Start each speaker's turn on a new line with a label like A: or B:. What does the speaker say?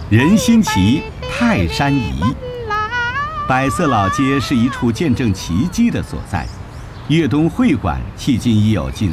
A: 人心齐，泰山移。百色老街是一处见证奇迹的所在。粤东会馆迄今已有近